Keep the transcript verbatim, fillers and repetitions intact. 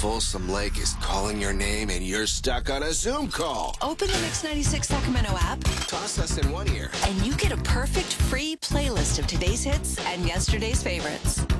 Folsom Lake is calling your name and you're stuck on a Zoom call. Open the Mix ninety-six Sacramento app. Toss us in one ear. And you get a perfect free playlist of today's hits and yesterday's favorites.